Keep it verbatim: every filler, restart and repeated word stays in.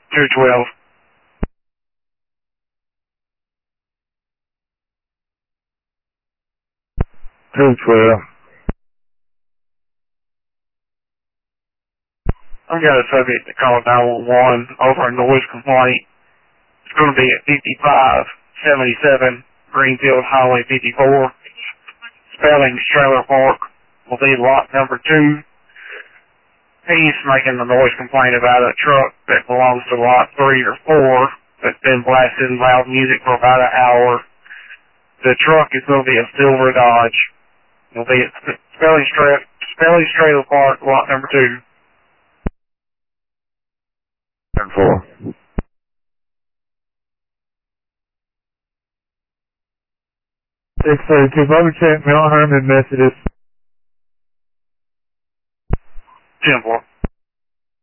two twelve. two twelve. I've got a subject that called nine one one over a noise complaint. It's going to be at fifty-five seventy-seven Greenfield Highway fifty-four. Spelling's Trailer Park will be lot number two. He's making a noise complaint about a truck that belongs to lot three or four that's been blasting loud music for about an hour. The truck is going to be a silver Dodge. It'll be at Spelling's Tra- Spelling's Trailer Park, lot number two. ten four. six thirty-two, Bobby check, Mount Hermon Methodist. ten four.